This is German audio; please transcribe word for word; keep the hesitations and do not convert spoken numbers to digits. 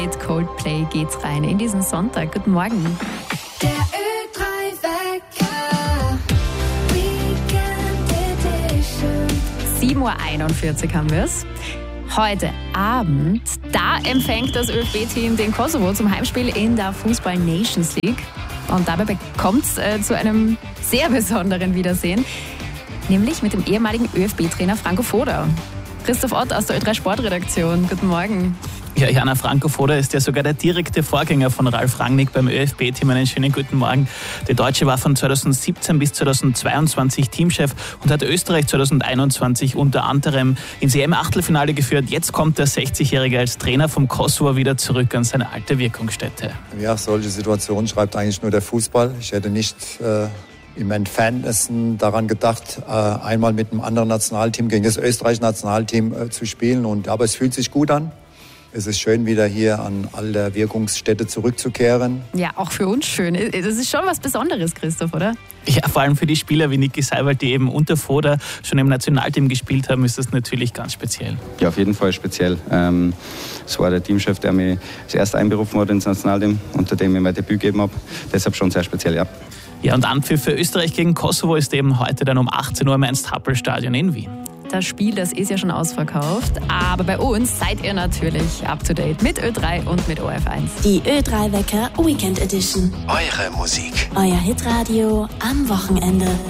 Mit Coldplay geht's rein in diesen Sonntag. Guten Morgen. Der Ö drei Wecker, Weekend Edition. sieben Uhr einundvierzig haben wir es. Heute Abend, da empfängt das ÖFB-Team den Kosovo zum Heimspiel in der Fußball Nations League. Und dabei bekommt es äh, zu einem sehr besonderen Wiedersehen, nämlich mit dem ehemaligen ÖFB-Trainer Franco Foda. Christoph Ott aus der Ö drei Sportredaktion. Guten Morgen. Ja, Jana, Franco Foda ist ja sogar der direkte Vorgänger von Ralf Rangnick beim ÖFB-Team. Einen schönen guten Morgen. Der Deutsche war von zweitausendsiebzehn bis zweitausendzweiundzwanzig Teamchef und hat Österreich zweitausendeinundzwanzig unter anderem ins E M-Achtelfinale geführt. Jetzt kommt der sechzigjährige als Trainer vom Kosovo wieder zurück an seine alte Wirkungsstätte. Ja, solche Situationen schreibt eigentlich nur der Fußball. Ich hätte nicht äh, im Entferntesten daran gedacht, äh, einmal mit einem anderen Nationalteam gegen das Österreich-Nationalteam äh, zu spielen. Und, aber es fühlt sich gut an. Es ist schön, wieder hier an all der Wirkungsstätte zurückzukehren. Ja, auch für uns schön. Das ist schon was Besonderes, Christoph, oder? Ja, vor allem für die Spieler wie Niki Seiwald, die eben unter Foda schon im Nationalteam gespielt haben, ist das natürlich ganz speziell. Ja, auf jeden Fall speziell. Ähm, es war der Teamchef, der mich das erste einberufen hat ins Nationalteam, unter dem ich mein Debüt gegeben habe. Deshalb schon sehr speziell, ja. Ja, und Anpfiff für Österreich gegen Kosovo ist eben heute dann um achtzehn Uhr im Ernst-Happel-Stadion in Wien. Das Spiel, das ist ja schon ausverkauft. Aber bei uns seid ihr natürlich up to date mit Ö drei und mit O F eins. Die Ö drei Wecker Weekend Edition. Eure Musik. Euer Hitradio am Wochenende.